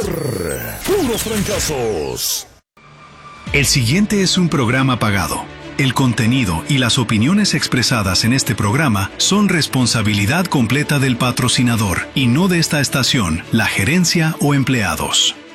Puros fracasos. El siguiente es un programa pagado. El contenido y las opiniones expresadas en este programa son responsabilidad completa del patrocinador y no de esta estación, la gerencia o empleados.